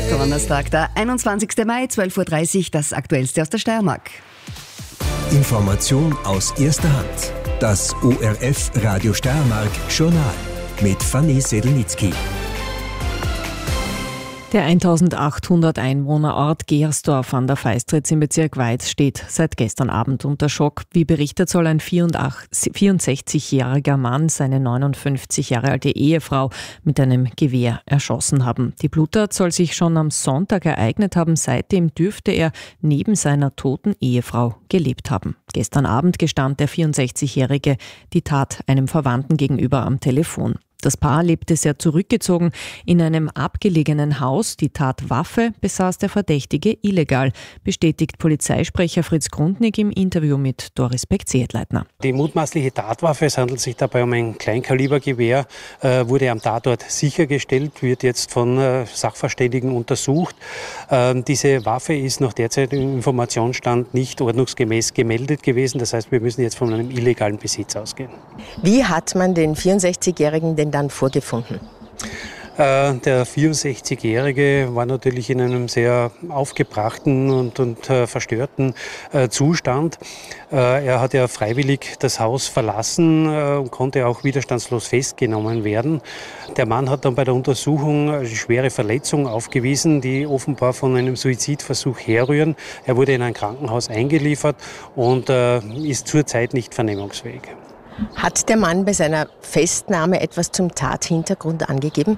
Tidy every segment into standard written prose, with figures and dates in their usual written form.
Donnerstag, der 21. Mai, 12.30 Uhr, das Aktuellste aus der Steiermark. Information aus erster Hand. Das ORF Radio Steiermark Journal mit Fanny Sedelnitzky. Der 1800 Einwohnerort Gersdorf an der Feistritz im Bezirk Weiz steht seit gestern Abend unter Schock. Wie berichtet, soll ein 64-jähriger Mann seine 59 Jahre alte Ehefrau mit einem Gewehr erschossen haben. Die Bluttat soll sich schon am Sonntag ereignet haben. Seitdem dürfte er neben seiner toten Ehefrau gelebt haben. Gestern Abend gestand der 64-Jährige die Tat einem Verwandten gegenüber am Telefon. Das Paar lebte sehr zurückgezogen in einem abgelegenen Haus. Die Tatwaffe besaß der Verdächtige illegal, bestätigt Polizeisprecher Fritz Grundnig im Interview mit Doris Beck-Ziertleitner. Die mutmaßliche Tatwaffe, es handelt sich dabei um ein Kleinkalibergewehr, wurde am Tatort sichergestellt, wird jetzt von Sachverständigen untersucht. Diese Waffe ist nach derzeitigem Informationsstand nicht ordnungsgemäß gemeldet gewesen. Das heißt, wir müssen jetzt von einem illegalen Besitz ausgehen. Wie hat man den 64-Jährigen denn dann vorgefunden? Der 64-Jährige war natürlich in einem sehr aufgebrachten und verstörten Zustand. Er hat ja freiwillig das Haus verlassen und konnte auch widerstandslos festgenommen werden. Der Mann hat dann bei der Untersuchung eine schwere Verletzung aufgewiesen, die offenbar von einem Suizidversuch herrühren. Er wurde in ein Krankenhaus eingeliefert und ist zurzeit nicht vernehmungsfähig. Hat der Mann bei seiner Festnahme etwas zum Tathintergrund angegeben?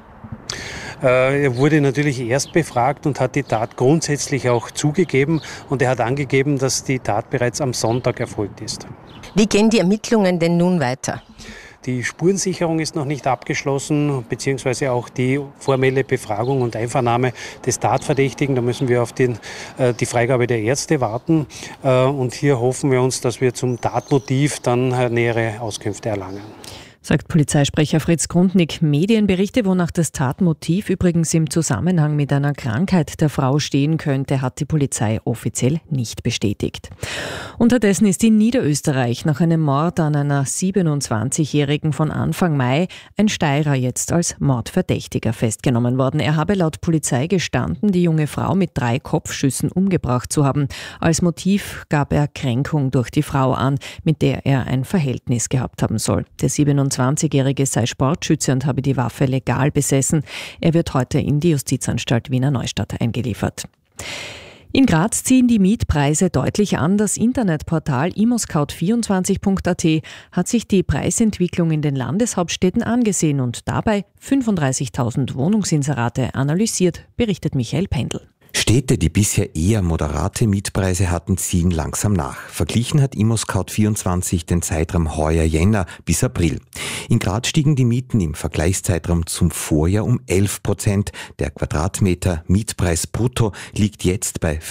Er wurde natürlich erst befragt und hat die Tat grundsätzlich auch zugegeben. Und er hat angegeben, dass die Tat bereits am Sonntag erfolgt ist. Wie gehen die Ermittlungen denn nun weiter? Die Spurensicherung ist noch nicht abgeschlossen, beziehungsweise auch die formelle Befragung und Einvernahme des Tatverdächtigen. Da müssen wir auf die Freigabe der Ärzte warten. Und hier hoffen wir uns, dass wir zum Tatmotiv dann nähere Auskünfte erlangen. Sagt Polizeisprecher Fritz Grundnig. Medienberichte, wonach das Tatmotiv übrigens im Zusammenhang mit einer Krankheit der Frau stehen könnte, hat die Polizei offiziell nicht bestätigt. Unterdessen ist in Niederösterreich nach einem Mord an einer 27-Jährigen von Anfang Mai ein Steirer jetzt als Mordverdächtiger festgenommen worden. Er habe laut Polizei gestanden, die junge Frau mit 3 Kopfschüssen umgebracht zu haben. Als Motiv gab er Kränkung durch die Frau an, mit der er ein Verhältnis gehabt haben soll. Der 27-Jährige sei Sportschütze und habe die Waffe legal besessen. Er wird heute in die Justizanstalt Wiener Neustadt eingeliefert. In Graz ziehen die Mietpreise deutlich an. Das Internetportal imoscout24.at hat sich die Preisentwicklung in den Landeshauptstädten angesehen und dabei 35.000 Wohnungsinserate analysiert, berichtet Michael Pendl. Städte, die bisher eher moderate Mietpreise hatten, ziehen langsam nach. Verglichen hat ImmoScout24 den Zeitraum Heuer-Jänner bis April. In Graz stiegen die Mieten im Vergleichszeitraum zum Vorjahr um 11%. Der Quadratmeter Mietpreis brutto liegt jetzt bei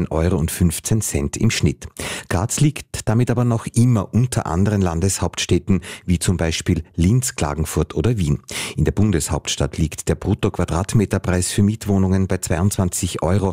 15,15 € im Schnitt. Graz liegt damit aber noch immer unter anderen Landeshauptstädten wie zum Beispiel Linz, Klagenfurt oder Wien. In der Bundeshauptstadt liegt der Brutto-Quadratmeterpreis für Mietwohnungen bei 22,45 €.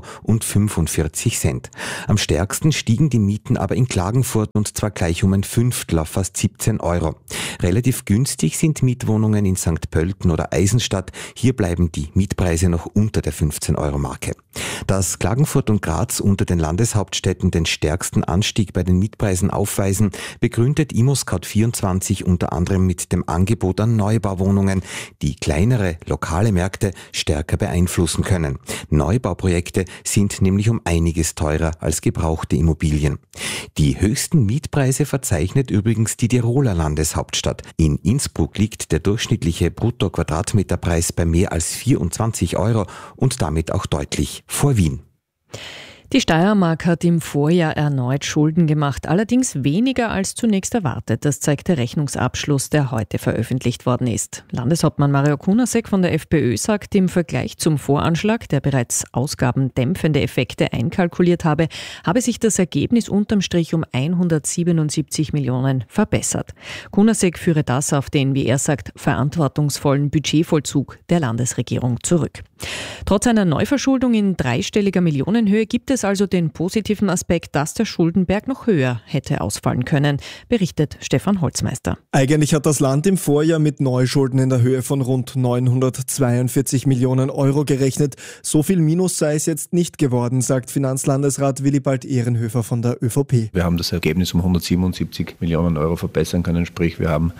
Am stärksten stiegen die Mieten aber in Klagenfurt und zwar gleich um ein Fünftel auf fast 17 €. Relativ günstig sind Mietwohnungen in St. Pölten oder Eisenstadt. Hier bleiben die Mietpreise noch unter der 15-€ Marke. Dass Klagenfurt und Graz unter den Landeshauptstädten den stärksten Anstieg bei den Mietpreisen aufweisen, begründet ImmoScout24 unter anderem mit dem Angebot an Neubauwohnungen, die kleinere lokale Märkte stärker beeinflussen können. Neubauprojekte sind nämlich um einiges teurer als gebrauchte Immobilien. Die höchsten Mietpreise verzeichnet übrigens die Tiroler Landeshauptstadt. In Innsbruck liegt der durchschnittliche Brutto-Quadratmeterpreis bei mehr als 24 € und damit auch deutlich vor Wien. Die Steiermark hat im Vorjahr erneut Schulden gemacht, allerdings weniger als zunächst erwartet. Das zeigt der Rechnungsabschluss, der heute veröffentlicht worden ist. Landeshauptmann Mario Kunasek von der FPÖ sagt, im Vergleich zum Voranschlag, der bereits ausgabendämpfende Effekte einkalkuliert habe, habe sich das Ergebnis unterm Strich um 177 Millionen verbessert. Kunasek führe das auf den, wie er sagt, verantwortungsvollen Budgetvollzug der Landesregierung zurück. Trotz einer Neuverschuldung in dreistelliger Millionenhöhe gibt es also den positiven Aspekt, dass der Schuldenberg noch höher hätte ausfallen können, berichtet Stefan Holzmeister. Eigentlich hat das Land im Vorjahr mit Neuschulden in der Höhe von rund 942 Millionen Euro gerechnet. So viel Minus sei es jetzt nicht geworden, sagt Finanzlandesrat Willibald Ehrenhöfer von der ÖVP. Wir haben das Ergebnis um 177 Millionen Euro verbessern können, sprich wir haben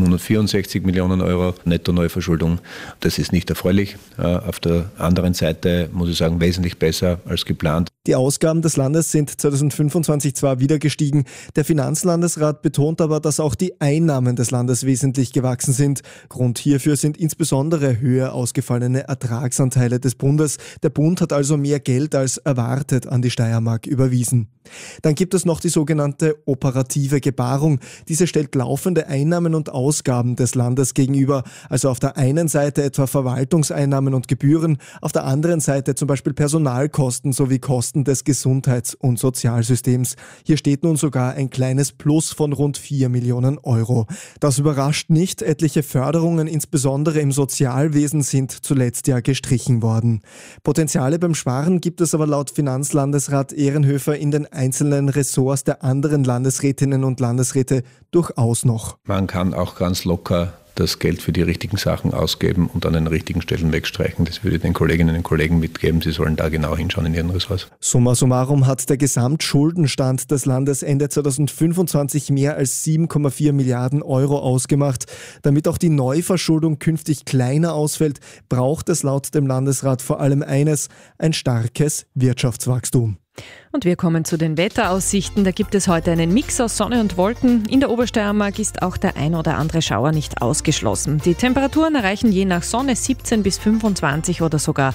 764 Millionen Euro Netto-Neuverschuldung. Das ist nicht erfreulich. Auf der anderen Seite muss ich sagen, wesentlich besser als geplant. Die Ausgaben des Landes sind 2025 zwar wieder gestiegen, der Finanzlandesrat betont aber, dass auch die Einnahmen des Landes wesentlich gewachsen sind. Grund hierfür sind insbesondere höher ausgefallene Ertragsanteile des Bundes. Der Bund hat also mehr Geld als erwartet an die Steiermark überwiesen. Dann gibt es noch die sogenannte operative Gebarung. Diese stellt laufende Einnahmen und Ausgaben des Landes gegenüber. Also auf der einen Seite etwa Verwaltungseinnahmen und Gebühren, auf der anderen Seite zum Beispiel Personalkosten sowie Kosten des Gesundheits- und Sozialsystems. Hier steht nun sogar ein kleines Plus von rund 4 Millionen Euro. Das überrascht nicht. Etliche Förderungen, insbesondere im Sozialwesen, sind zuletzt ja gestrichen worden. Potenziale beim Sparen gibt es aber laut Finanzlandesrat Ehrenhöfer in den einzelnen Ressorts der anderen Landesrätinnen und Landesräte durchaus noch. Man kann auch ganz locker das Geld für die richtigen Sachen ausgeben und an den richtigen Stellen wegstreichen. Das würde ich den Kolleginnen und Kollegen mitgeben. Sie sollen da genau hinschauen in ihren Ressorts. Summa summarum hat der Gesamtschuldenstand des Landes Ende 2025 mehr als 7,4 Milliarden Euro ausgemacht. Damit auch die Neuverschuldung künftig kleiner ausfällt, braucht es laut dem Landesrat vor allem eines: ein starkes Wirtschaftswachstum. Und wir kommen zu den Wetteraussichten. Da gibt es heute einen Mix aus Sonne und Wolken. In der Obersteiermark ist auch der ein oder andere Schauer nicht ausgeschlossen. Die Temperaturen erreichen je nach Sonne 17 bis 25 oder sogar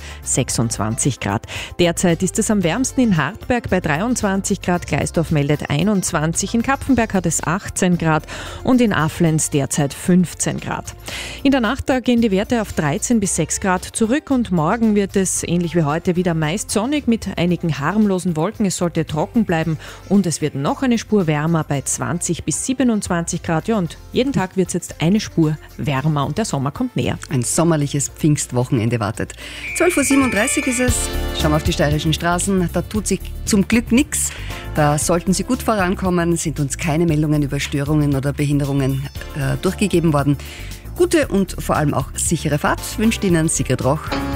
26 Grad. Derzeit ist es am wärmsten in Hartberg bei 23 Grad, Gleisdorf meldet 21, in Kapfenberg hat es 18 Grad und in Aflenz derzeit 15 Grad. In der Nacht da gehen die Werte auf 13 bis 6 Grad zurück und morgen wird es ähnlich wie heute wieder meist sonnig mit einigen harmlosen Wolken. Es sollte trocken bleiben und es wird noch eine Spur wärmer bei 20 bis 27 Grad. Ja, und jeden Tag wird es jetzt eine Spur wärmer und der Sommer kommt näher. Ein sommerliches Pfingstwochenende wartet. 12.37 Uhr ist es. Schauen wir auf die steirischen Straßen. Da tut sich zum Glück nichts. Da sollten Sie gut vorankommen. Sind uns keine Meldungen über Störungen oder Behinderungen durchgegeben worden. Gute und vor allem auch sichere Fahrt wünscht Ihnen Sigrid Roch.